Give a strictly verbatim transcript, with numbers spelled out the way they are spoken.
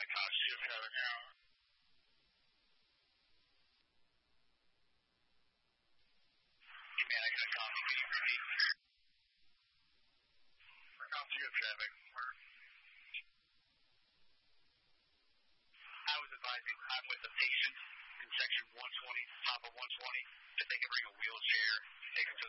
copy you traffic now. Man, I got a copy. Can you repeat? Copy you traffic. I was advising I'm with the patient in section one twenty, top of one twenty, that they can bring a wheelchair, take them to